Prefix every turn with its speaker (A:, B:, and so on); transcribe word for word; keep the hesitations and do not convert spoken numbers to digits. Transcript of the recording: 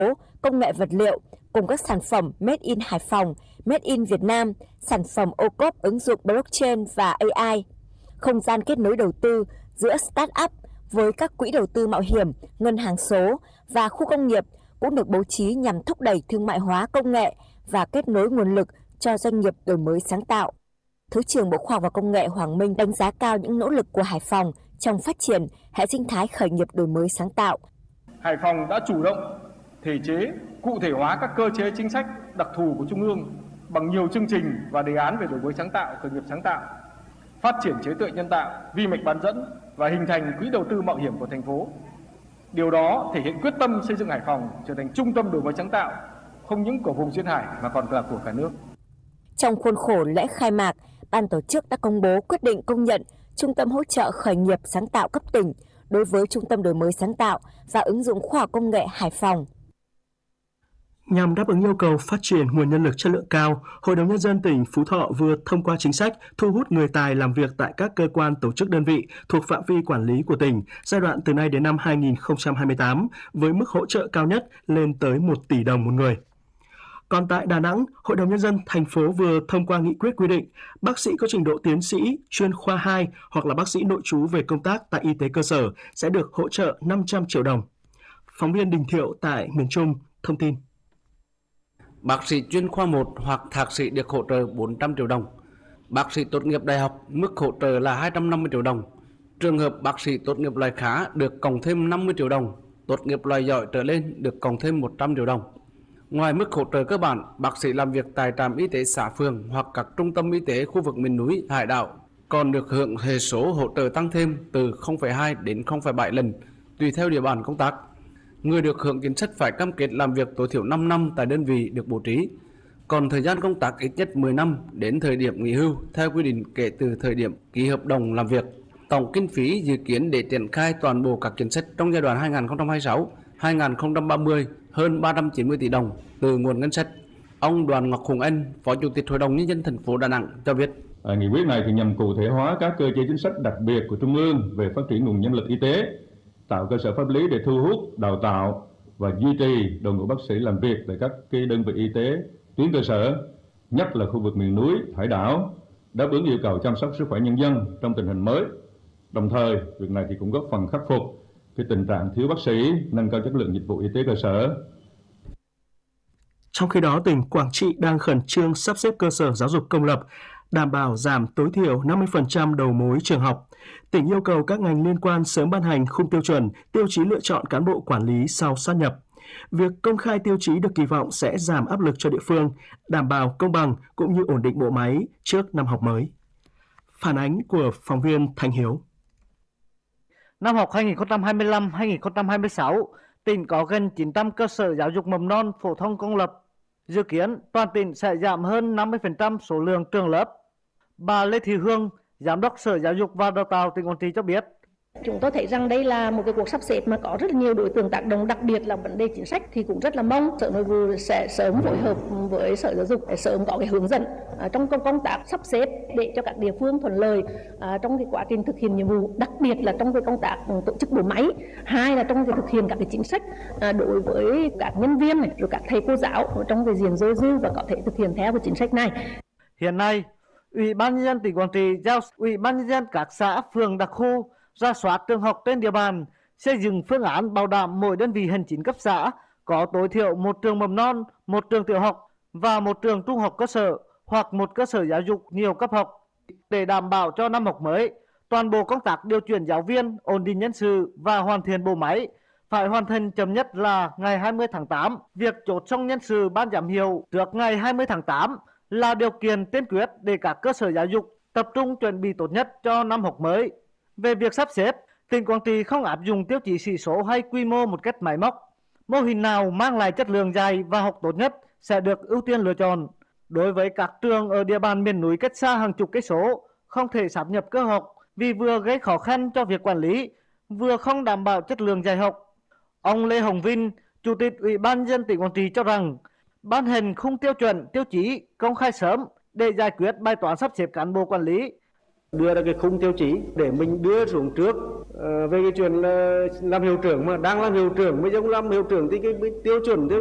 A: công nghệ vật liệu cùng các sản phẩm Made in Hải Phòng, Made in Việt Nam, sản phẩm ô cốp ứng dụng blockchain và a i. Không gian kết nối đầu tư giữa start-up với các quỹ đầu tư mạo hiểm, ngân hàng số và khu công nghiệp cũng được bố trí nhằm thúc đẩy thương mại hóa công nghệ và kết nối nguồn lực cho doanh nghiệp đổi mới sáng tạo. Thứ trưởng Bộ Khoa học và Công nghệ Hoàng Minh đánh giá cao những nỗ lực của Hải Phòng trong phát triển hệ sinh thái khởi nghiệp đổi mới sáng tạo.
B: Hải Phòng đã chủ động thể chế, cụ thể hóa các cơ chế chính sách đặc thù của Trung ương bằng nhiều chương trình và đề án về đổi mới sáng tạo, khởi nghiệp sáng tạo, phát triển trí tuệ nhân tạo, vi mạch bán dẫn và hình thành quỹ đầu tư mạo hiểm của thành phố. Điều đó thể hiện quyết tâm xây dựng Hải Phòng trở thành trung tâm đổi mới sáng tạo, không những của vùng duyên hải mà còn là của cả nước.
A: Trong khuôn khổ lễ khai mạc, ban tổ chức đã công bố quyết định công nhận Trung tâm hỗ trợ khởi nghiệp sáng tạo cấp tỉnh đối với Trung tâm đổi mới sáng tạo và ứng dụng khoa học công nghệ Hải Phòng.
C: Nhằm đáp ứng yêu cầu phát triển nguồn nhân lực chất lượng cao, Hội đồng Nhân dân tỉnh Phú Thọ vừa thông qua chính sách thu hút người tài làm việc tại các cơ quan tổ chức đơn vị thuộc phạm vi quản lý của tỉnh giai đoạn từ nay đến năm hai nghìn không trăm hai mươi tám với mức hỗ trợ cao nhất lên tới một tỷ đồng một người. Còn tại Đà Nẵng, Hội đồng Nhân dân thành phố vừa thông qua nghị quyết quy định bác sĩ có trình độ tiến sĩ, chuyên khoa hai hoặc là bác sĩ nội trú về công tác tại y tế cơ sở sẽ được hỗ trợ năm trăm triệu đồng. Phóng viên Đình Thiệu tại miền Trung thông tin.
D: Bác sĩ chuyên khoa một hoặc thạc sĩ được hỗ trợ bốn trăm triệu đồng. Bác sĩ tốt nghiệp đại học mức hỗ trợ là hai trăm năm mươi triệu đồng. Trường hợp bác sĩ tốt nghiệp loại khá được cộng thêm năm mươi triệu đồng. Tốt nghiệp loại giỏi trở lên được cộng thêm một trăm triệu đồng. Ngoài mức hỗ trợ cơ bản, bác sĩ làm việc tại trạm y tế xã phường hoặc các trung tâm y tế khu vực miền núi, hải đảo còn được hưởng hệ số hỗ trợ tăng thêm từ không phẩy hai đến không phẩy bảy lần tùy theo địa bàn công tác. Người được hưởng chính sách phải cam kết làm việc tối thiểu năm năm tại đơn vị được bố trí. Còn thời gian công tác ít nhất mười năm đến thời điểm nghỉ hưu theo quy định kể từ thời điểm ký hợp đồng làm việc. Tổng kinh phí dự kiến để triển khai toàn bộ các chính sách trong giai đoạn hai nghìn không trăm hai mươi sáu đến hai nghìn không trăm ba mươi hơn ba trăm chín mươi tỷ đồng từ nguồn ngân sách. Ông Đoàn Ngọc Hùng Anh, Phó Chủ tịch Hội đồng Nhân dân thành phố Đà Nẵng cho biết.
E: À, nghị quyết này thì nhằm cụ thể hóa các cơ chế chính sách đặc biệt của Trung ương về phát triển nguồn nhân lực y tế, tạo cơ sở pháp lý để thu hút, đào tạo và duy trì đội ngũ bác sĩ làm việc tại các cái đơn vị y tế tuyến cơ sở, nhất là khu vực miền núi, hải đảo, đáp ứng yêu cầu chăm sóc sức khỏe nhân dân trong tình hình mới. Đồng thời, việc này thì cũng góp phần khắc phục cái tình trạng thiếu bác sĩ, nâng cao chất lượng dịch vụ y tế cơ sở.
C: Trong khi đó, tỉnh Quảng Trị đang khẩn trương sắp xếp cơ sở giáo dục công lập, đảm bảo giảm tối thiểu năm mươi phần trăm đầu mối trường học. Tỉnh yêu cầu các ngành liên quan sớm ban hành khung tiêu chuẩn, tiêu chí lựa chọn cán bộ quản lý sau sát nhập. Việc công khai tiêu chí được kỳ vọng sẽ giảm áp lực cho địa phương, đảm bảo công bằng cũng như ổn định bộ máy trước năm học mới. Phản ánh của phóng viên Thanh Hiếu.
F: Năm học hai nghìn không trăm hai mươi lăm hai nghìn không trăm hai mươi sáu, tỉnh có gần chín trăm cơ sở giáo dục mầm non phổ thông công lập. Dự kiến toàn tỉnh sẽ giảm hơn năm mươi phần trăm số lượng trường lớp. Bà Lê Thị Hương, Giám đốc Sở Giáo dục và Đào tạo tỉnh Quảng Trị cho biết.
G: Chúng tôi thấy rằng đây là một cái cuộc sắp xếp mà có rất là nhiều đối tượng tác động, đặc biệt là vấn đề chính sách thì cũng rất là mong Sở Nội vụ sẽ sớm phối hợp với Sở Giáo dục để sớm có cái hướng dẫn trong công tác sắp xếp để cho các địa phương thuận lợi trong cái quá trình thực hiện nhiệm vụ, đặc biệt là trong cái công tác tổ chức bộ máy, hai là trong cái thực hiện các cái chính sách đối với các nhân viên này, rồi các thầy cô giáo trong cái diện dôi dư và có thể thực hiện theo cái chính sách này.
F: Hiện nay, Ủy ban nhân dân tỉnh Quảng Trị giao Ủy ban nhân dân các xã, phường đặc khu rà soát trường học trên địa bàn, xây dựng phương án bảo đảm mỗi đơn vị hành chính cấp xã có tối thiểu một trường mầm non, một trường tiểu học và một trường trung học cơ sở hoặc một cơ sở giáo dục nhiều cấp học. Để đảm bảo cho năm học mới, toàn bộ công tác điều chuyển giáo viên, ổn định nhân sự và hoàn thiện bộ máy phải hoàn thành chậm nhất là ngày hai mươi tháng tám. Việc chốt xong nhân sự ban giám hiệu trước ngày hai mươi tháng tám là điều kiện tiên quyết để các cơ sở giáo dục tập trung chuẩn bị tốt nhất cho năm học mới. Về việc sắp xếp, tỉnh Quảng Trị không áp dụng tiêu chí sĩ số hay quy mô một cách máy móc. Mô hình nào mang lại chất lượng dạy và học tốt nhất sẽ được ưu tiên lựa chọn. Đối với các trường ở địa bàn miền núi cách xa hàng chục cây số, không thể sáp nhập cơ học vì vừa gây khó khăn cho việc quản lý, vừa không đảm bảo chất lượng dạy học. Ông Lê Hồng Vinh, Chủ tịch Ủy ban nhân dân tỉnh Quảng Trị cho rằng, ban hành khung tiêu chuẩn, tiêu chí công khai sớm để giải quyết bài toán sắp xếp cán bộ quản lý.
H: Đưa ra cái khung tiêu chí để mình đưa xuống trước về cái chuyện là làm hiệu trưởng mà đang làm hiệu trưởng, bây giờ cũng làm hiệu trưởng thì cái tiêu chuẩn tiêu